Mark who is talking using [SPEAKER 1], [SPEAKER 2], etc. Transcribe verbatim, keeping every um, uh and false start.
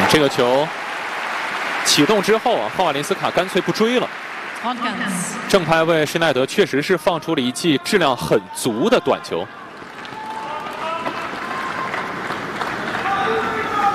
[SPEAKER 1] 这个球启动之后啊，霍瓦林斯卡干脆不追了。正拍为施耐德确实是放出了一记质量很足的短球。